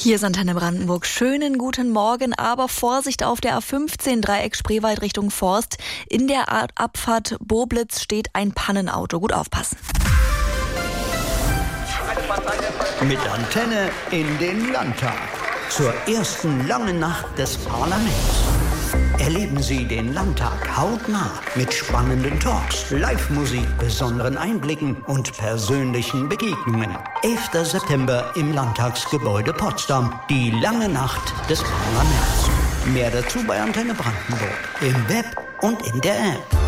Hier ist Antenne Brandenburg. Schönen guten Morgen, aber Vorsicht auf der A15 Dreieck Spreewald Richtung Forst. In der Abfahrt Boblitz steht ein Pannenauto. Gut aufpassen. Mit Antenne in den Landtag. Zur ersten langen Nacht des Parlaments. Erleben Sie den Landtag hautnah mit spannenden Talks, Live-Musik, besonderen Einblicken und persönlichen Begegnungen. 11. September im Landtagsgebäude Potsdam. Die lange Nacht des Parlaments. Mehr dazu bei Antenne Brandenburg. Im Web und in der App.